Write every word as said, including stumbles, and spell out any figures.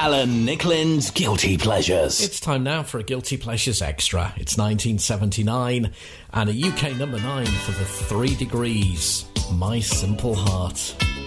Alan Nicklin's Guilty Pleasures. It's time now for a Guilty Pleasures Extra. It's nineteen seventy-nine and a U K number nine for the Three Degrees, My Simple Heart.